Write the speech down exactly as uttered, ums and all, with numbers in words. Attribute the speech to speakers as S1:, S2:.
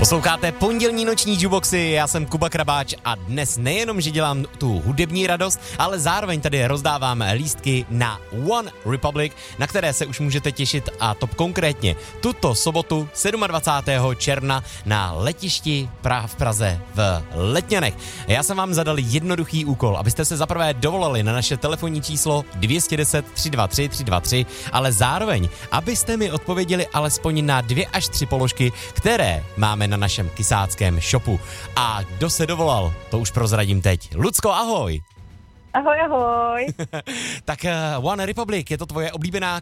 S1: Posloucháte pondělní noční jukeboxy, já jsem Kuba Krabáč a dnes nejenom, že dělám tu hudební radost, ale zároveň tady rozdávám lístky na One Republic, na které se už můžete těšit, a to konkrétně tuto sobotu dvacátého sedmého června na letišti Praha v Praze v Letňanech. Já jsem vám zadal jednoduchý úkol, abyste se zaprvé dovolali na naše telefonní číslo dvě jedna nula tři dva tři tři dva tři, ale zároveň, abyste mi odpověděli alespoň na dvě až tři položky, které máme na našem kysáckém shopu. A kdo se dovolal, to už prozradím teď. Lucko, ahoj!
S2: Ahoj, ahoj.
S1: Tak uh, One Republic, je to tvoje oblíbená